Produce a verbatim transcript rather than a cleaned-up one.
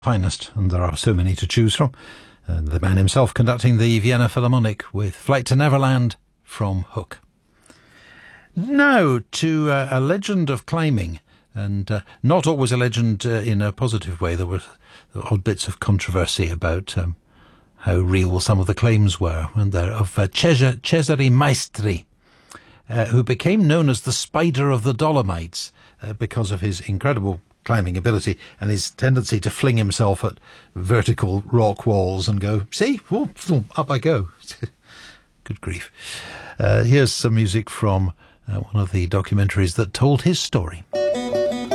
finest, and there are so many to choose from. Uh, the man himself conducting the Vienna Philharmonic with Flight to Neverland from Hook. Now to uh, a legend of climbing, and uh, not always a legend uh, in a positive way. There were odd bits of controversy about um, how real some of the claims were, and there of uh, Cesare, Cesare Maestri, uh, who became known as the Spider of the Dolomites uh, because of his incredible climbing ability and his tendency to fling himself at vertical rock walls and go, see, oh, up I go. Good grief. Uh, here's some music from uh, one of the documentaries that told his story.